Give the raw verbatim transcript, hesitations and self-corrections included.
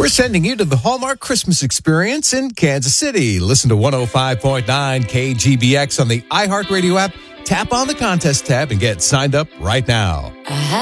We're sending you to the Hallmark Christmas Experience in Kansas City. Listen to one oh five point nine K G B X on the iHeartRadio app. Tap on the contest tab and get signed up right now. I